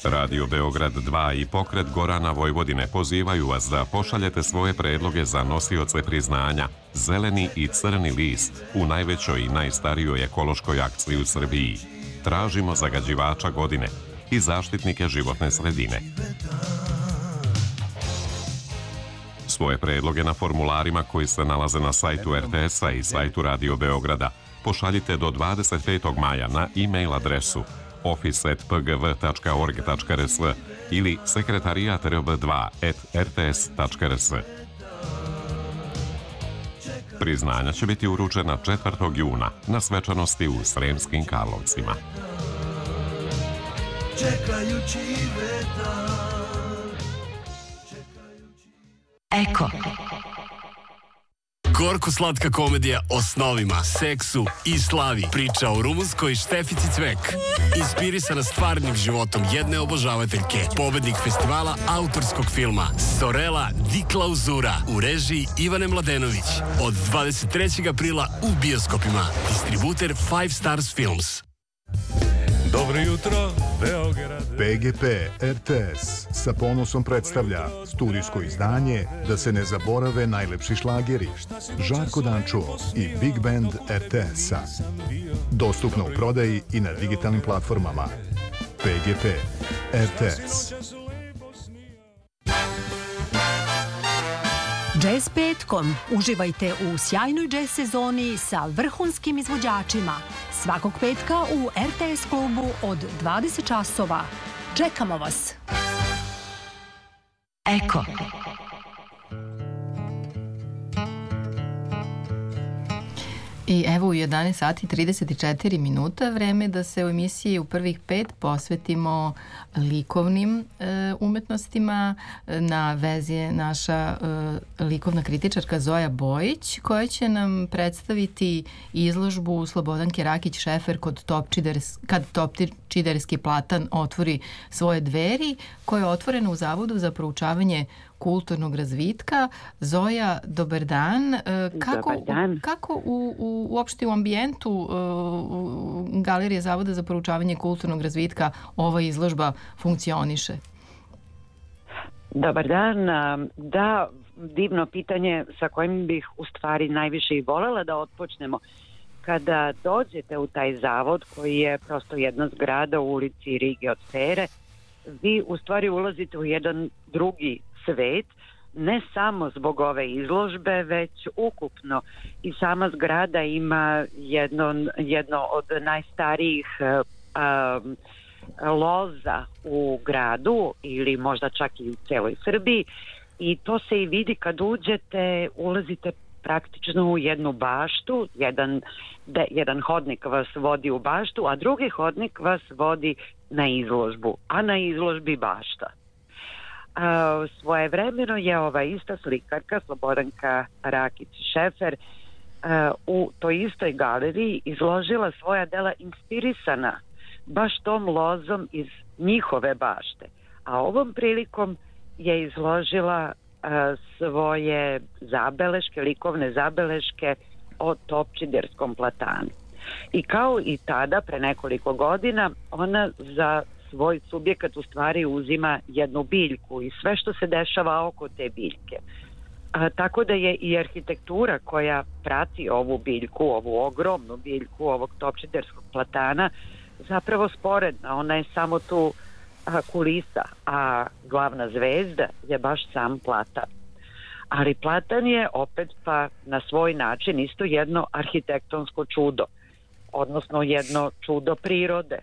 Radio Beograd 2 i Pokret Gorana Vojvodine pozivaju vas da pošaljete svoje predloge za nosioce priznanja Zeleni i Crni list u najvećoj i najstarijoj ekološkoj akciji u Srbiji. Tražimo zagađivača godine i zaštitnike životne sredine. Svoje predloge na formularima koji se nalaze na sajtu RTS-a i sajtu Radio Beograda pošaljite do 25. maja na e-mail adresu office@pgv.org.rs ili sekretarijat.rb2@rts.rs. Priznanja će biti uručena 4. juna na svečanosti u Sremskim Karlovcima. Eko. Gorko-slatka komedija o snovima, seksu i slavi. Priča o rumunskoj Štefici Cvek. Inspirisana stvarnim životom jedne obožavateljke. Pobednik festivala autorskog filma Sorela di Klauzura u režiji Ivane Mladenović. Od 23. aprila u bioskopima. Distributer Five Stars Films. Dobro jutro, Beograd. PGP RTS sa ponosom predstavlja studijsko izdanje Da se ne zaborave najlepši šlageri. Žarko Dančuo i Big Band RTS-a. Dostupno u prodaji i na digitalnim platformama. PGP RTS. Jazz petkom. Uživajte u sjajnoj jazz sezoni sa vrhunskim izvođačima. Svakog petka u RTS klubu od 20 časova. Čekamo vas. Eko. I evo u 11 sati 34 minuta vreme da se u emisiji u prvih 5 posvetimo likovnim umetnostima. Na vezi je naša likovna kritičarka Zoja Bojić koja će nam predstaviti izložbu Slobodanke Rakić-Šefer kad Topčiderski platan otvori svoje dveri, koja je otvorena u Zavodu za proučavanje kulturnog razvitka. Zoja, dobar dan. Kako uopšte u ambijentu Galerije Zavoda za proučavanje kulturnog razvitka ova izložba funkcioniše? Dobar dan. Da, divno pitanje sa kojim bih u stvari najviše i volela da otpočnemo. Kada dođete u taj zavod, koji je prosto jedna zgrada u ulici Rige od Fere, vi u stvari ulazite u jedan drugi svet, ne samo zbog ove izložbe, već ukupno. I sama zgrada ima jedno od najstarijih loza u gradu ili možda čak i u celoj Srbiji, i to se i vidi kad uđete, ulazite praktično u jednu baštu, jedan hodnik vas vodi u baštu, a drugi hodnik vas vodi na izložbu, a na izložbi bašta. Svojevremeno je ova ista slikarka Slobodanka Rakić-Šefer u toj istoj galeriji izložila svoja dela inspirisana baš tom lozom iz njihove bašte, a ovom prilikom je izložila svoje zabeleške, likovne zabeleške o Topčiderskom platanu. I kao i tada, pre nekoliko godina, ona za svoj subjekat u stvari uzima jednu biljku i sve što se dešava oko te biljke. Tako da je i arhitektura koja prati ovu biljku, ovu ogromnu biljku ovog Topčiderskog platana, zapravo sporedna. Ona je samo tu kulisa, a glavna zvezda je baš sam platan. Ali platan je opet pa na svoj način isto jedno arhitektonsko čudo, odnosno jedno čudo prirode,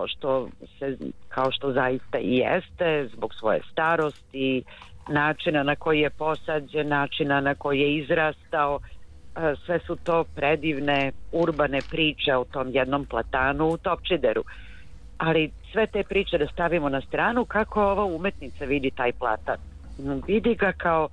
kao što zaista i jeste, zbog svoje starosti, načina na koji je posađen, načina na koji je izrastao. Sve su to predivne urbane priče o tom jednom platanu u Topčideru. Ali sve te priče da stavimo na stranu, kako ova umetnica vidi taj platan. Vidi ga kao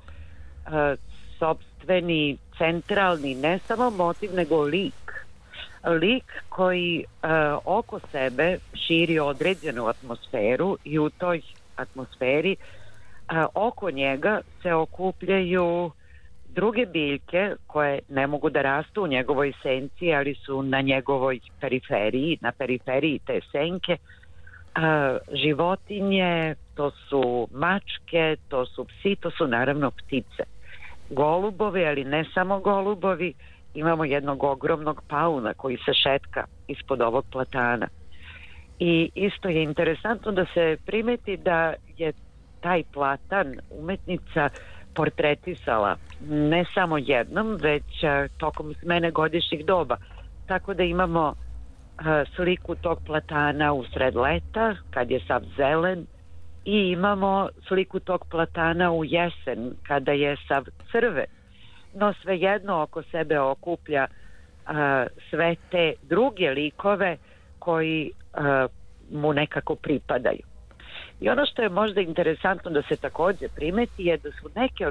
sopstveni, centralni, ne samo motiv, nego lik. Lik koji oko sebe širi određenu atmosferu i u toj atmosferi oko njega se okupljaju druge biljke koje ne mogu da rastu u njegovoj senci, ali su na njegovoj periferiji, na periferiji te senke, životinje, to su mačke, to su psi, to su naravno ptice. Golubovi, ali ne samo golubovi, imamo jednog ogromnog pauna koji se šetka ispod ovog platana. I isto je interesantno da se primeti da je taj platan umetnica portretisala ne samo jednom, već tokom smene godišnjih doba. Tako da imamo sliku tog platana usred leta, kad je sav zelen, i imamo sliku tog platana u jesen, kada je sav crven. No svejedno oko sebe okuplja sve te druge likove koji mu nekako pripadaju. I ono što je možda interesantno da se također primeti je da su neke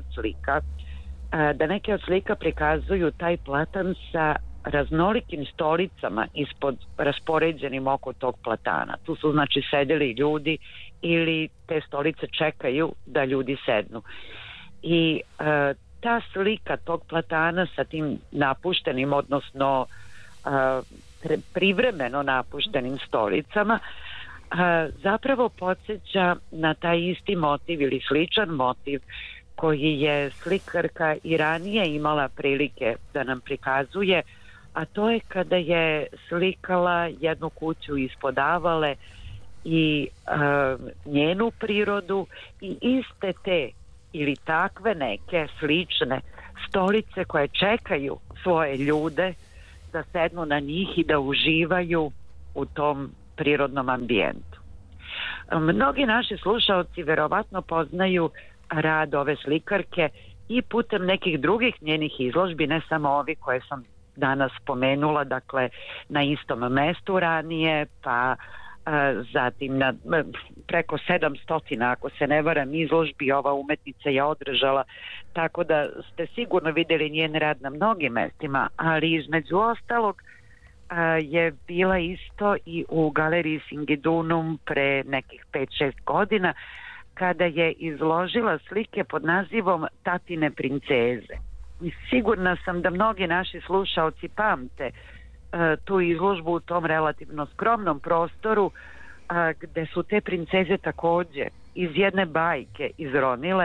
od slika prikazuju taj platan sa raznolikim stolicama ispod raspoređenim oko tog platana. Tu su znači sedeli ljudi ili te stolice čekaju da ljudi sednu. I ta slika tog platana sa tim napuštenim, odnosno privremeno napuštenim stolicama, zapravo podsjeća na taj isti motiv ili sličan motiv koji je slikarka i ranije imala prilike da nam prikazuje, a to je kada je slikala jednu kuću ispod Avale i njenu prirodu i iste te ili takve neke slične stolice koje čekaju svoje ljude da sednu na njih i da uživaju u tom prirodnom ambijentu. Mnogi naši slušaoci verovatno poznaju rad ove slikarke i putem nekih drugih njenih izložbi, ne samo ovi koje sam danas spomenula, dakle na istom mestu ranije, pa zatim na preko 700, ako se ne varam, izložbi ova umetnica je održala, tako da ste sigurno vidjeli njen rad na mnogim mestima, ali između ostalog je bila isto i u galeriji Singidunum pre nekih 5-6 godina, kada je izložila slike pod nazivom Tatine princeze. I sigurna sam da mnogi naši slušaoci pamte tu izložbu u tom relativno skromnom prostoru, gde su te princeze također iz jedne bajke izronile,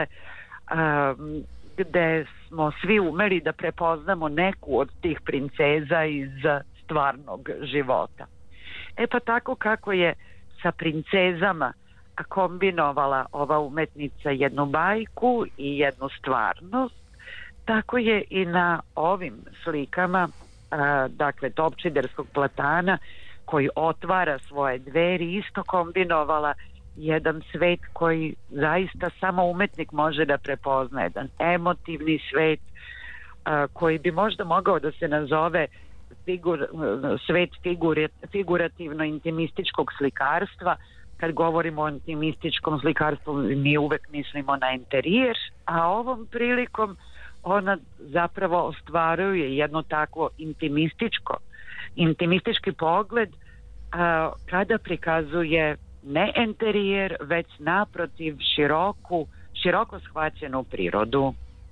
gde smo svi umeli da prepoznamo neku od tih princeza iz stvarnog života. Pa tako kako je sa princezama kombinovala ova umetnica jednu bajku i jednu stvarnost, tako je i na ovim slikama, dakle Topčiderskog platana koji otvara svoje dveri, isto kombinovala jedan svet koji zaista samo umetnik može da prepozna, jedan emotivni svet koji bi možda mogao da se nazove svet figurativno-intimističkog slikarstva. Kad govorimo o intimističkom slikarstvu, mi uvek mislimo na interijer, a ovom prilikom ona zapravo ostvaruje jedno takvo intimistički pogled kada prikazuje ne interijer, već naprotiv široko shvaćenu prirodu.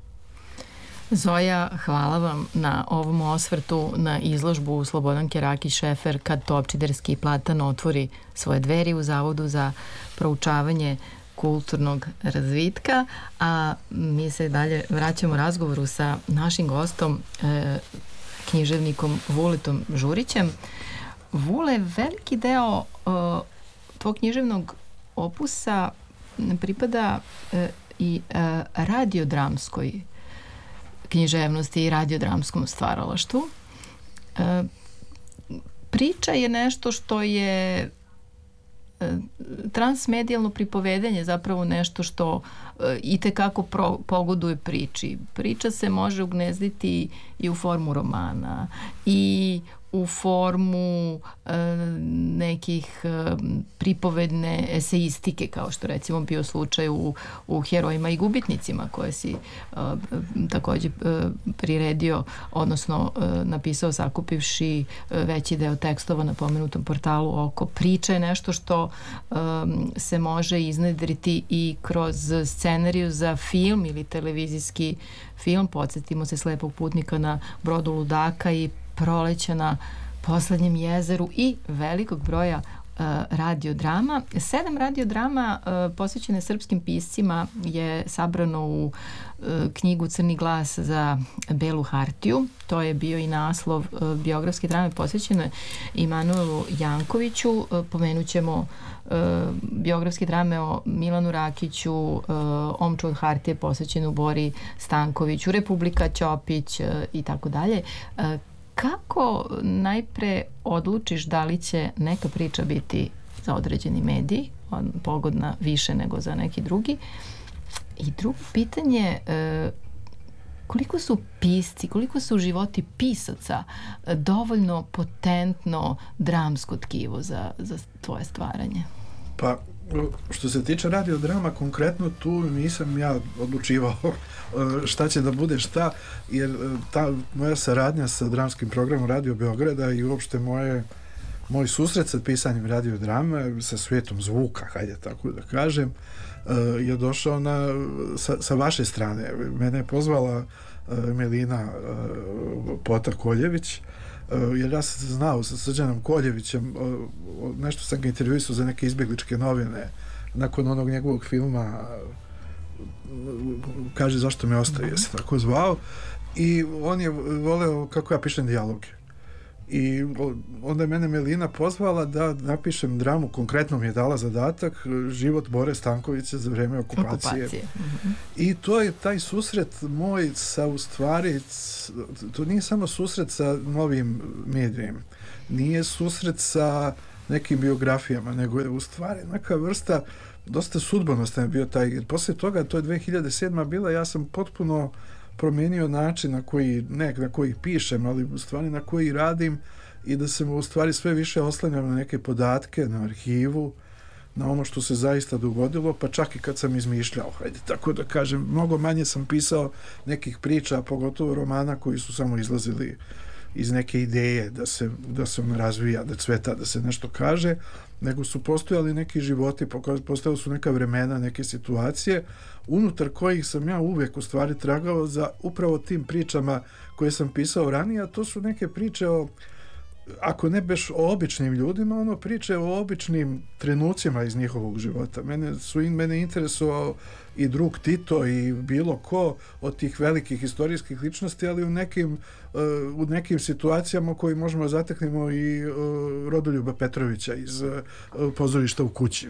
Zoja, hvala vam na ovom osvrtu na izložbu Slobodanke Rakić-Šefer Kad Topčiderski platan otvori svoje dveri u Zavodu za proučavanje kulturnog razvitka, a mi se dalje vraćamo razgovoru sa našim gostom, književnikom Vuletom Žurićem. Vule, veliki deo tvog književnog opusa pripada i radiodramskoj književnosti i radiodramskom stvaralaštvu. Priča je nešto što je transmedijalno pripovedanje, zapravo nešto što itekako pogoduje priči. Priča se može ugnezditi i u formu romana i u formu nekih pripovedne eseistike, kao što recimo bio slučaj u Herojima i gubitnicima, koje si također priredio, odnosno napisao sakupivši veći deo tekstova na pomenutom portalu Oko. Priča je nešto što se može iznedriti i kroz scenariju za film ili televizijski film. Podsjetimo se Slepog putnika na brodu ludaka i Proleća na poslednjem jezeru i velikog broja radiodrama. 7 radiodrama posvećene srpskim piscima je sabrano u knjigu Crni glas za belu hartiju. To je bio i naslov biografske drame posvećene Immanuelu Jankoviću. Pomenut ćemo biografske drame o Milanu Rakiću, Omču od hartije posvećenu Bori Stankoviću, Republika Ćopić i tako dalje. Kako najpre odlučiš da li će neka priča biti za određeni medij, pogodna više nego za neki drugi? I drugo pitanje, koliko su pisci, koliko su životi pisaca dovoljno potentno dramsko tkivo za tvoje stvaranje? Pa, što se tiče radiodrama, konkretno tu nisam ja odlučivao šta će da bude šta, jer ta moja saradnja sa dramskim programom Radio Beograda i uopšte moj susret sa pisanjem radiodrama, sa svijetom zvuka, hajde tako da kažem, je došao sa vaše strane. Mene je pozvala Melina Pota-Koljević, jer ja sam znao sa Srđanom Koljevićem, nešto sam ga intervjuisao za neke izbjegličke novine nakon onog njegovog filma Kaže zašto me ostaje, se tako zvao, i on je voleo kako ja pišem dijaloge. I onda je mene Melina pozvala da napišem dramu, konkretno mi je dala zadatak život Bore Stankovića za vreme okupacije. I to je taj susret moj sa, u stvari, to nije samo susret sa novim medijem, nije susret sa nekim biografijama, nego je u stvari neka vrsta, dosta sudbonostan je bio taj, jer poslije toga, to je 2007. bila, ja sam potpuno promijenio način na koji pišem, ali u stvari na koji radim, i da se u stvari sve više oslanjam na neke podatke, na arhivu, na ono što se zaista dogodilo, pa čak i kad sam izmišljao, hajde tako da kažem, mnogo manje sam pisao nekih priča, pogotovo romana koji su samo izlazili iz neke ideje da se on razvija, da cveta, da se nešto kaže, nego su postojali neki životi, postojali su neka vremena, neke situacije, unutar kojih sam ja uvijek u stvari tragao za upravo tim pričama koje sam pisao ranije, a to su neke priče ako ne baš o običnim ljudima, ono priče o običnim trenucima iz njihovog života. Mene interesovao i drug Tito i bilo ko od tih velikih historijskih ličnosti, ali u nekim situacijama u kojima možemo zateknemo i Rodoljuba Petrovića iz Pozorišta u kući.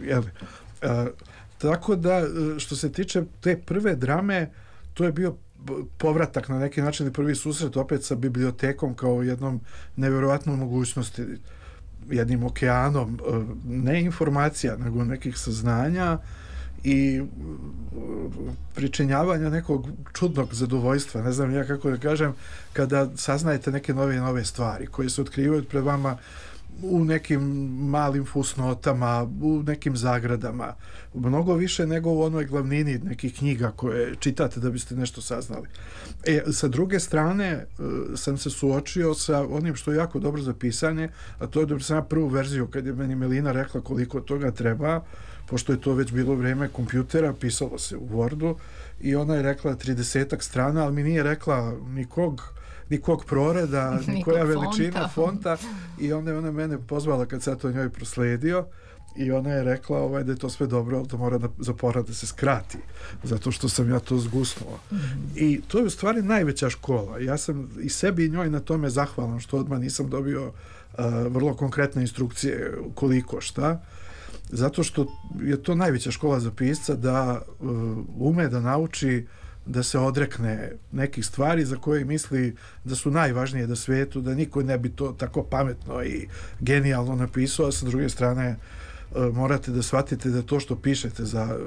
Tako da, što se tiče te prve drame, to je bio povratak na neki način i prvi susret opet sa bibliotekom kao jednom nevjerojatnom mogućnosti, jednim okeanom ne informacija, nego nekih saznanja i pričinjavanja nekog čudnog zadovoljstva, ne znam ja kako da kažem, kada saznajete neke nove stvari koje se otkrivaju pred vama u nekim malim fusnotama, u nekim zagradama, mnogo više nego u onoj glavnini nekih knjiga koje čitate da biste nešto saznali. Sa druge strane sam se suočio sa onim što je jako dobro za pisanje, a to je da sam prvu verziju, kad je meni Melina rekla koliko toga treba, pošto je to već bilo vreme kompjutera, pisalo se u Wordu, i ona je rekla 30 strana, ali mi nije rekla nikog proreda, nikoja veličina fonta, i onda je ona mene pozvala kad sad to njoj prosledio, i ona je rekla da je to sve dobro, ali to mora za porad da se skrati, zato što sam ja to zgusnuo. I to je u stvari najveća škola. Ja sam i sebi i njoj na tome zahvalan što odmah nisam dobio vrlo konkretne instrukcije koliko šta, zato što je to najveća škola za pisca, da ume da nauči da se odrekne nekih stvari za koje misli da su najvažnije na svijetu, da niko ne bi to tako pametno i genijalno napisao, a sa druge strane morate da shvatite da to što pišete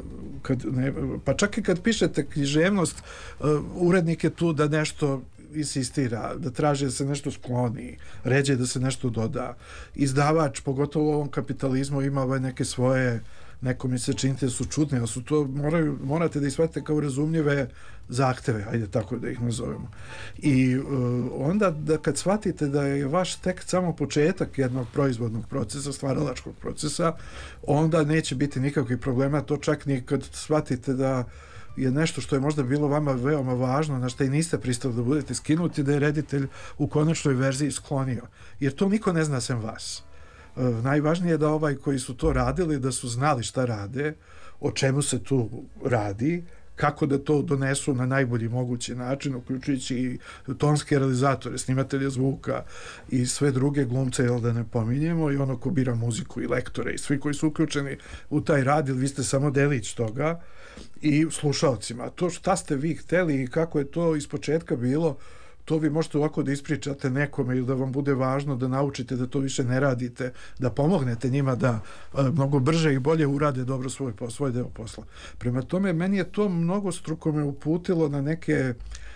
pa čak i kad pišete književnost, urednik je tu da nešto insistira, da traži da se nešto skloni, ređe da se nešto doda. Izdavač, pogotovo u ovom kapitalizmu, ima neke svoje, neko mi se činite da su čudne, ali su to, morate da ih shvatite kao razumljive zahteve, ajde tako da ih nazovemo. I onda kad shvatite da je vaš tekst samo početak jednog proizvodnog procesa, stvaralačkog procesa, onda neće biti nikakvih problema, to čak ni kad shvatite da je nešto što je možda bilo vama veoma važno, na što i niste pristali da budete skinuti, da je reditelj u konačnoj verziji sklonio. Jer to niko ne zna sem vas. Najvažnije je da koji su to radili, da su znali šta rade, o čemu se tu radi, kako da to donesu na najbolji mogući način, uključujući i tonske realizatore, snimatelje zvuka i sve druge glumce, da ne pominjemo, i ono ko bira muziku i lektore i svi koji su uključeni u taj rad, ili vi ste samo delić toga, i slušalcima. To šta ste vi hteli i kako je to ispočetka bilo, to vi možete ovako da ispričate nekome ili da vam bude važno da naučite da to više ne radite, da pomognete njima da mnogo brže i bolje urade dobro svoj deo posla. Prema tome, meni je to mnogo struko me uputilo na neke,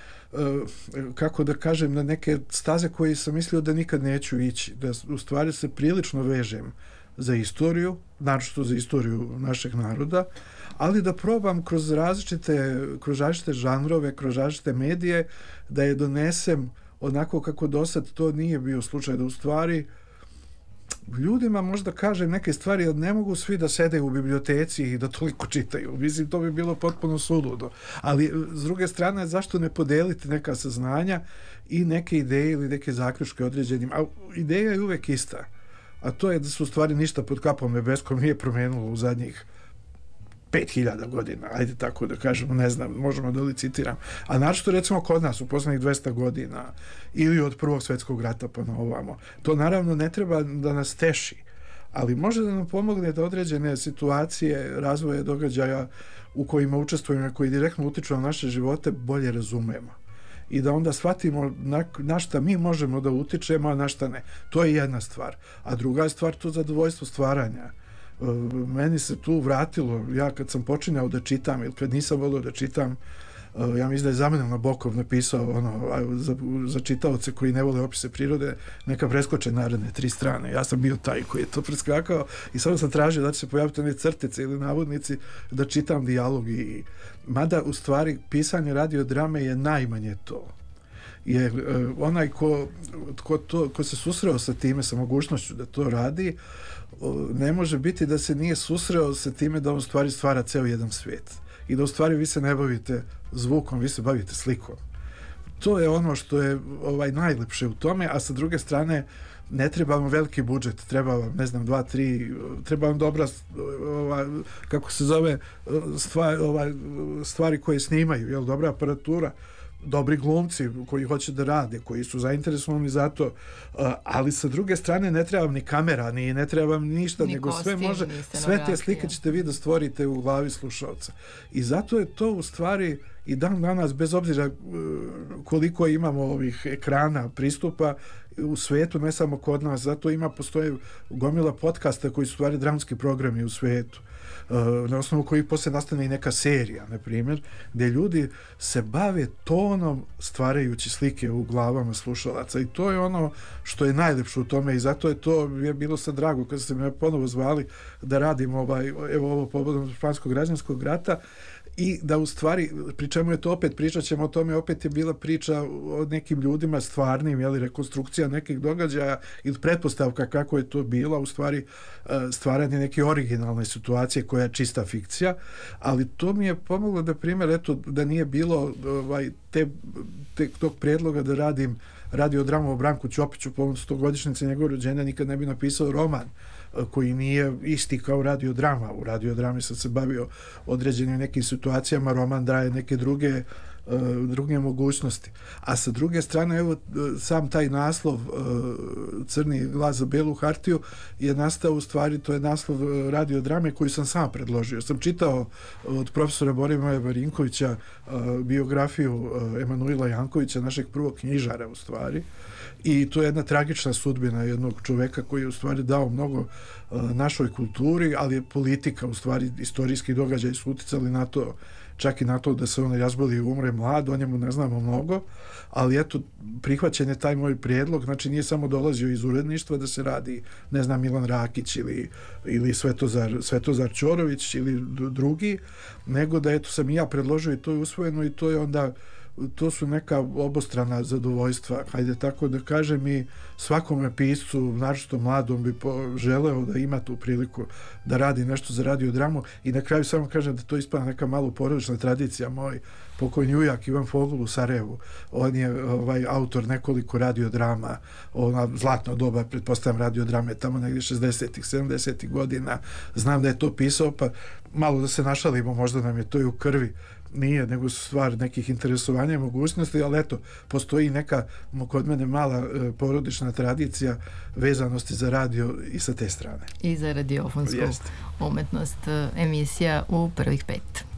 kako da kažem, na neke staze koje sam mislio da nikad neću ići, da u stvari se prilično vežem za istoriju, naročito za istoriju našeg naroda, ali da probam kroz različite žanrove, kroz različite medije, da je donesem onako kako do sad to nije bio slučaj, da u stvari ljudima možda kažem neke stvari, da ne mogu svi da sede u biblioteci i da toliko čitaju. Mislim, to bi bilo potpuno suludo. Ali, s druge strane, zašto ne podeliti neka saznanja i neke ideje ili neke zaključke određenim? A ideja je uvek ista. A to je da su u stvari ništa pod kapom nebeskom nije promenilo u zadnjih 5000 godina, ajde tako da kažemo, ne znam, možemo da li citiram. A našto recimo kod nas u poslednjih 200 godina ili od Prvog svjetskog rata pa na ovamo. To naravno ne treba da nas teši, ali može da nam pomogne da određene situacije, razvoje događaja u kojima učestvujemo, koji direktno utiču na naše živote, bolje razumemo. I da onda shvatimo na šta mi možemo da utičemo, a na šta ne. To je jedna stvar. A druga je stvar to zadovoljstvo stvaranja. Meni se tu vratilo, ja kad sam počinjao da čitam ili kad nisam volio da čitam, ja mislim da je Zamenom Nabokov napisao za čitaoce koji ne vole opise prirode, neka preskoče naredne 3 strane. Ja sam bio taj koji je to preskakao i samo sam tražio da će se pojaviti one crtice ili navodnici da čitam dijalog. Mada u stvari pisanje radiodrame je najmanje to. Jer onaj ko se susreo sa time, sa mogućnošću da to radi, ne može biti da se nije susreo sa time da on stvari stvara ceo jedan svijet. I da u stvari vi se ne bavite zvukom, vi se bavite slikom. To je ono što je najlepše u tome, a sa druge strane ne treba vam veliki budžet, treba vam, ne znam, 2, 3, treba vam dobra, kako se zove, stvari koje snimaju, dobra aparatura, dobri glumci koji hoće da rade, koji su zainteresovani za to, ali sa druge strane ne treba vam ni kamera, ni ne treba vam ništa, nego kostim, sve može, sve te slike ćete vi da stvorite u glavi slušalca. I zato je to u stvari i dan danas, bez obzira koliko imamo ovih ekrana, pristupa u svetu, ne samo kod nas, zato postoje gomila podcasta koji su stvari dramski programi u svetu, na osnovu kojih posle nastane i neka serija, na primjer, gdje ljudi se bave tonom stvarajući slike u glavama slušalaca i to je ono što je najlepše u tome i zato je to bilo sad drago kad ste me ponovo zvali da radim ovo povodom Španskog građanskog rata i da u stvari, pri čemu je to opet, pričat ćemo o tome, opet je bila priča o nekim ljudima stvarnim, rekonstrukcija nekih događaja ili pretpostavka kako je to bila, u stvari stvaranje neke originalne situacije koja je čista fikcija, ali to mi je pomoglo da primjer, eto, da nije bilo tog predloga da radim radiodramu o Branku Ćopiću povodom 100-godišnjice njegove rođenja, nikad ne bi napisao roman koji nije isti kao radiodrama. U radiodrami sam se bavio određenim nekim situacijama, roman daje neke druge mogućnosti. A sa druge strane, evo, sam taj naslov Crni glas za belu hartiju je nastao, u stvari, to je naslov radiodrame koju sam sam predložio. Sam čitao od profesora Borimoja Marinkovića biografiju Emanuila Jankovića, našeg prvog knjižara, u stvari. I to je jedna tragična sudbina jednog čoveka koji je u stvari dao mnogo našoj kulturi, ali je politika, u stvari istorijski događaj su uticali na to, čak i na to da se on razboli i umre mlad, o njemu ne znamo mnogo, ali eto, prihvaćen je taj moj prijedlog, znači nije samo dolazio iz uredništva da se radi, ne znam, Milan Rakić ili Svetozar Ćorović ili drugi, nego da eto sam i ja predložio i to je usvojeno i to je onda to su neka obostrana zadovoljstva, hajde tako da kažem, i svakome piscu, naročito mladom, bi želeo da ima tu priliku da radi nešto za radiodramu. I na kraju samo kažem da to ispada neka malo porodična tradicija. Moj pokojni ujak Ivan Fogul u Sarajevu, on je autor nekoliko radiodrama, ona zlatno doba, pretpostavljam, radiodrame tamo negdje 60-ih, 70-ih godina. Znam da je to pisao, pa malo da se našalimo, možda nam je to i u krvi. Nije, nego su stvar nekih interesovanja i mogućnosti, ali eto, postoji neka kod mene mala porodična tradicija vezanosti za radio i sa te strane. I za radiofonsku umetnost, emisija u prvih 5.